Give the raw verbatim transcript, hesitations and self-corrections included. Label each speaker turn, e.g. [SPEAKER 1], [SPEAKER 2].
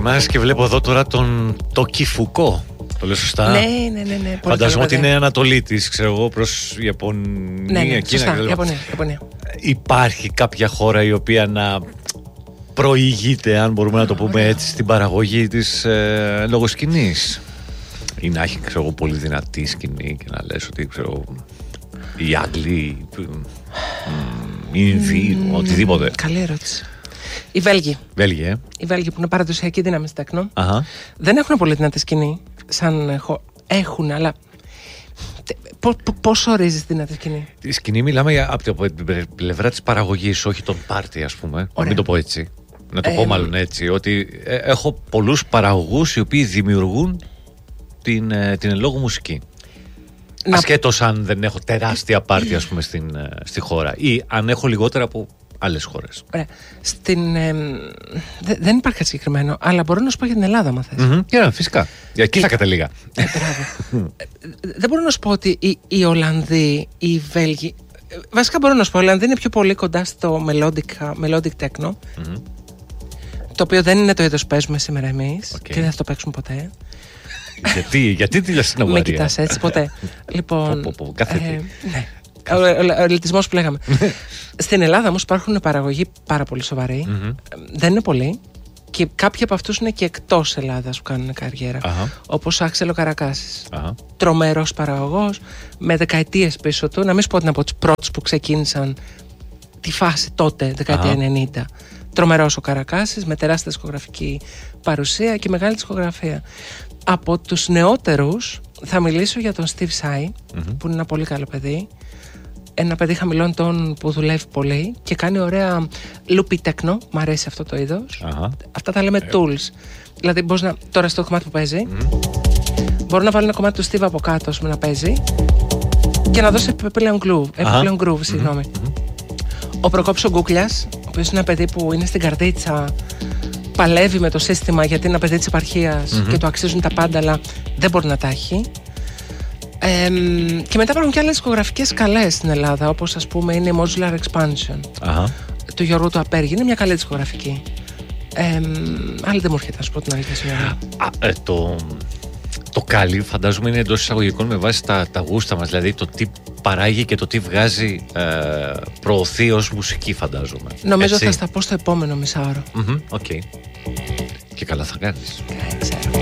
[SPEAKER 1] εμάς και βλέπω εδώ τώρα τον Τόκι Φουκό. Το λέω σωστά?
[SPEAKER 2] Ναι, ναι, ναι, ναι.
[SPEAKER 1] Φανταζόμαι ότι είναι Ανατολή της, ξέρω εγώ, προς Ιαπωνία,
[SPEAKER 2] ναι, ναι,
[SPEAKER 1] Κίνα.
[SPEAKER 2] σωστά, Ιαπωνία, Ιαπωνία.
[SPEAKER 1] Υπάρχει κάποια χώρα η οποία να προηγείται, αν μπορούμε να το πούμε
[SPEAKER 2] Ωραία.
[SPEAKER 1] έτσι, στην παραγωγή της ε, λογοσκηνής? Ή να έχει, ξέρω εγώ, πολύ δυνατή σκηνή και να λες ότι, ξέρω, οι Άγγλοι, οι Ινδοί, mm, οτιδήποτε.
[SPEAKER 2] Καλή ερώτηση. Οι Βέλγοι.
[SPEAKER 1] Βέλγοι, ε.
[SPEAKER 2] Οι Βέλγοι που είναι παραδοσιακή δύναμη στην τέκνο.
[SPEAKER 1] Αχα.
[SPEAKER 2] Δεν έχουν πολύ δυνατή σκηνή. Σαν χω... Έχουν, αλλά. Πώς ορίζεις δυνατή σκηνή?
[SPEAKER 1] Η σκηνή μιλάμε για, από την πλευρά της παραγωγής, όχι τον πάρτι, ας πούμε. Να μην το πω έτσι. Να το ε, πω μάλλον έτσι. Ότι ε, έχω πολλούς παραγωγούς οι οποίοι δημιουργούν την, ε, την εν λόγω μουσική. Να... Ασχέτως αν δεν έχω τεράστια πάρτι, ας πούμε, στην, ε, στη χώρα, ή αν έχω λιγότερα από άλλες χώρες.
[SPEAKER 2] Ωραία. Στην, ε, δε, δεν υπάρχει κάτι συγκεκριμένο, αλλά μπορώ να σου πω για την Ελλάδα, αν θες.
[SPEAKER 1] Mm-hmm. Yeah, φυσικά. Για εκεί θα καταλήγα.
[SPEAKER 2] Ε, δεν μπορώ να σου πω ότι οι, οι Ολλανδοί, οι Βέλγοι. Βασικά μπορώ να σου πω, οι Ολλανδοί είναι πιο πολύ κοντά στο melodic, melodic techno. Mm-hmm. Το οποίο δεν είναι το είδος που παίζουμε σήμερα εμείς. Okay. Και δεν θα το παίξουμε ποτέ.
[SPEAKER 1] γιατί, γιατί τη λες στην Ουγγαρία?
[SPEAKER 2] Μην κοιτάς έτσι ποτέ. Λοιπόν.
[SPEAKER 1] Πω, πω, πω, κάθε
[SPEAKER 2] ε, ναι. Ο, ο, ο ελιτισμός που λέγαμε. Στην Ελλάδα όμως υπάρχουν παραγωγοί πάρα πολύ σοβαροί. Mm-hmm. Δεν είναι πολλοί. Και κάποιοι από αυτούς είναι και εκτός Ελλάδας που κάνουν καριέρα. Uh-huh. Όπως ο Άξελο Καρακάσης. Uh-huh. Τρομερός παραγωγός, με δεκαετίες πίσω του. Να μην σου πω ότι είναι από τους πρώτους που ξεκίνησαν τη φάση τότε, δεκαετία uh-huh. ενενήντα. Τρομερός ο Καρακάσης, με τεράστια δισκογραφική παρουσία και μεγάλη δισκογραφία. Από τους νεότερους θα μιλήσω για τον Steve Sai, mm-hmm. που είναι ένα πολύ καλό παιδί. Ένα παιδί χαμηλών τόνων που δουλεύει πολύ και κάνει ωραία loopy techno. Μ' αρέσει αυτό το είδος. Uh-huh. Αυτά τα λέμε ε. tools. Δηλαδή, μπορείς να, τώρα στο κομμάτι που παίζει, mm-hmm. μπορώ να βάλω ένα κομμάτι του Steve από κάτω, ας πούμε, να παίζει και να δώσει επιπλέον groove. Uh-huh. Επιπλέον groove, συγγνώμη. Mm-hmm. Ο Προκόπης ο Γκούκλιας, ο οποίος είναι ένα παιδί που είναι στην καρδίτσα, παλεύει με το σύστημα γιατί είναι ένα παιδί της επαρχίας mm-hmm. και του αξίζουν τα πάντα, αλλά δεν μπορεί να τα έχει. Ε, και μετά υπάρχουν και άλλες δισκογραφικές καλές στην Ελλάδα, όπως ας πούμε είναι η Modular Expansion uh-huh. του Γιώργου του Απέργη. Είναι μια καλή δισκογραφική. Ε, άλλη δεν μου έρχεται να σου πω την αλήθεια σήμερα.
[SPEAKER 1] ε, το, το καλή φαντάζομαι είναι εντός εισαγωγικών με βάση τα, τα γούστα μας, δηλαδή το τι παράγει και το τι βγάζει, ε, προωθεί ως μουσική, φαντάζομαι.
[SPEAKER 2] Νομίζω έτσι θα στα πω στο επόμενο μισάωρο.
[SPEAKER 1] Οκ. Mm-hmm, okay. Και καλά θα κάνεις.
[SPEAKER 2] Ε, ξέρω.